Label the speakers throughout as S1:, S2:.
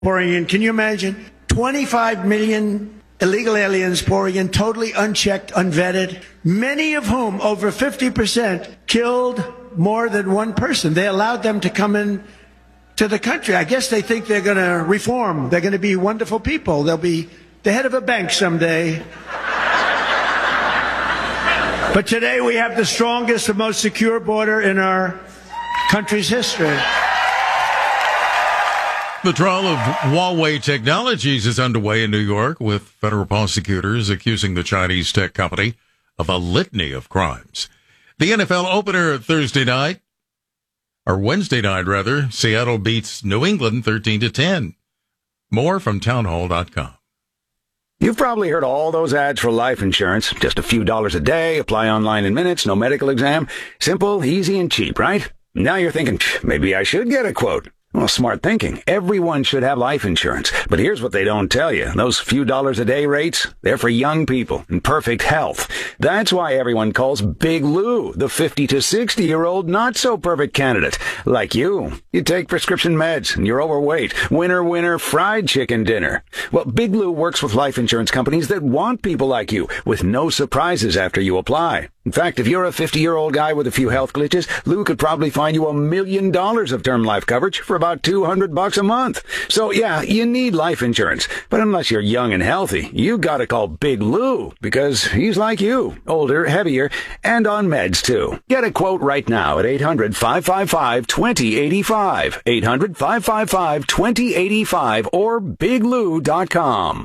S1: pouring in. Can you imagine? 25 million illegal aliens pouring in, totally unchecked, unvetted, many of whom, over 50%, killed more than one person. They allowed them to come in to the country. I guess they think they're going to reform. They're going to be wonderful people. They'll be the head of a bank someday. But today we have the strongest and most secure border in our country's history.
S2: The trial of Huawei Technologies is underway in New York, with federal prosecutors accusing the Chinese tech company of a litany of crimes. The NFL opener Wednesday night, Seattle beats New England 13-10. More from townhall.com.
S3: You've probably heard all those ads for life insurance. Just a few dollars a day, apply online in minutes, no medical exam. Simple, easy, and cheap, right? Now you're thinking, maybe I should get a quote. Well, smart thinking. Everyone should have life insurance. But here's what they don't tell you. Those few dollars a day rates, they're for young people in perfect health. That's why everyone calls Big Lou the 50 to 60-year-old not-so-perfect candidate. Like you. You take prescription meds and you're overweight. Winner, winner, fried chicken dinner. Well, Big Lou works with life insurance companies that want people like you, with no surprises after you apply. In fact, if you're a 50-year-old guy with a few health glitches, Lou could probably find you $1 million of term life coverage for about $200 a month. So yeah, you need life insurance. But unless you're young and healthy, you gotta call Big Lou, because he's like you, older, heavier, and on meds too. Get a quote right now at 800-555-2085. 800-555-2085 or biglou.com.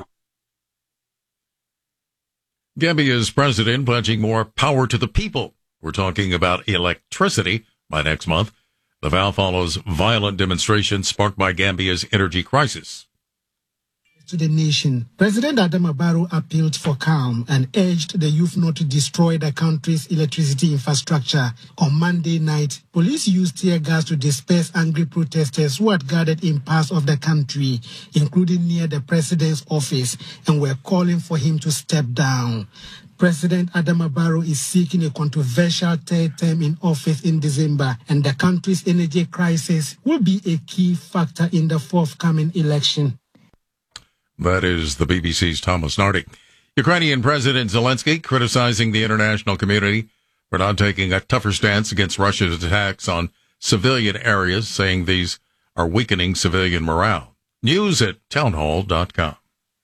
S2: Gambia's president pledging more power to the people. We're talking about electricity by next month. The vow follows violent demonstrations sparked by Gambia's energy crisis.
S4: To the nation, President Adama Barrow appealed for calm and urged the youth not to destroy the country's electricity infrastructure. On Monday night, police used tear gas to disperse angry protesters who had gathered in parts of the country, including near the president's office, and were calling for him to step down. President Adama Barrow is seeking a controversial third term in office in December, and the country's energy crisis will be a key factor in the forthcoming election.
S2: That is the BBC's Thomas Nardi. Ukrainian President Zelensky criticizing the international community for not taking a tougher stance against Russia's attacks on civilian areas, saying these are weakening civilian morale. News at townhall.com.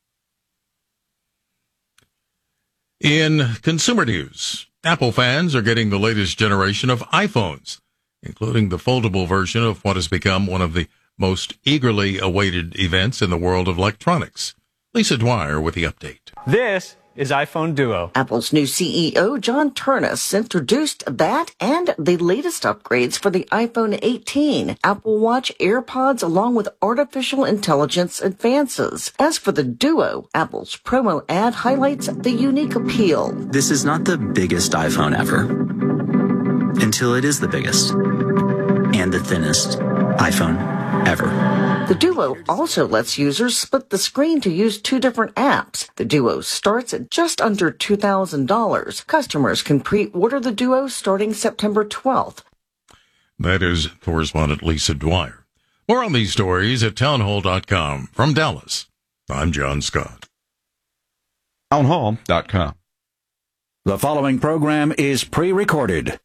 S2: In consumer news, Apple fans are getting the latest generation of iPhones, including the foldable version of what has become one of the most eagerly awaited events in the world of electronics. Lisa Dwyer with the update.
S5: This is iPhone Duo.
S6: Apple's new CEO, John Ternus, introduced that and the latest upgrades for the iPhone 18, Apple Watch, AirPods, along with artificial intelligence advances. As for the Duo, Apple's promo ad highlights the unique appeal.
S7: This is not the biggest iPhone ever, until it is the biggest and the thinnest iPhone ever.
S6: The Duo also lets users split the screen to use two different apps. The Duo starts at just under $2,000. Customers can pre-order the Duo starting September 12th.
S2: That is correspondent Lisa Dwyer. More on these stories at townhall.com. From Dallas, I'm John Scott.
S8: Townhall.com.
S3: The following program is pre-recorded.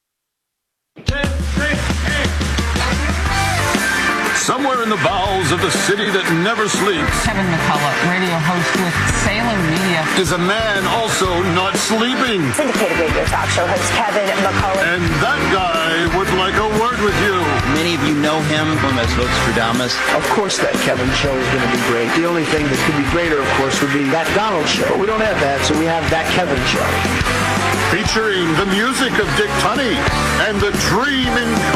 S9: Somewhere in the bowels of the city that never sleeps,
S10: Kevin McCullough, radio host with Salem Media,
S9: is a man also not sleeping.
S11: Syndicated radio talk show host Kevin McCullough.
S9: And that guy would like a word with you.
S12: Many of you know him as Nostradamus.
S13: Of course that Kevin show is going to be great. The only thing that could be greater, of course, would be that Donald show. But we don't have that, so we have that Kevin show.
S9: Featuring the music of Dick Tunney and the dream in